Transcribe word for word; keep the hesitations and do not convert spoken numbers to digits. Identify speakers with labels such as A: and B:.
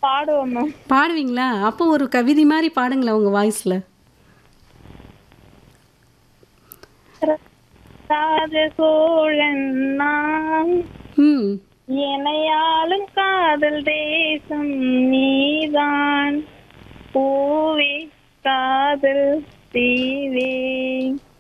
A: பாடுவோம் மேம்.
B: பாடுவீங்களா? அப்போ ஒரு கவிதை மாரி பாடுங்களேன் உங்க வாய்ஸ்ல.
A: ராஜ சோழன் நான்
B: ம்.
A: எனையாளும் காதல் தேசம் நீதான் பூவே காதல் தீவே